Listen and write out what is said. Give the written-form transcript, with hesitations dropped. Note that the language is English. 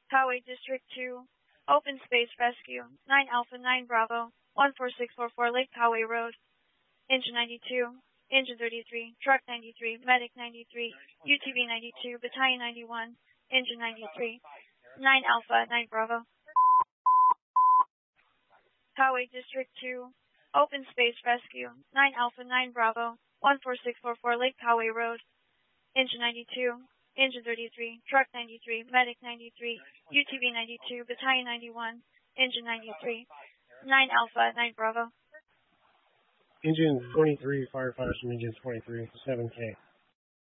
Poway District 2, Open Space Rescue, 9 Alpha 9 Bravo, 14644 Lake Poway Road, Engine 92, Engine 33, Truck 93, Medic 93, UTV 92, Battalion 91, Engine 93, 9 Alpha 9 Bravo. Poway District 2, Open Space Rescue, 9 Alpha 9 Bravo, 14644 Lake Poway Road, Engine 92, Engine 33, Truck 93, Medic 93, UTV 92, Battalion 91, Engine 93, 9 Alpha 9 Bravo. Engine 23, firefighters from Engine 23, 7K.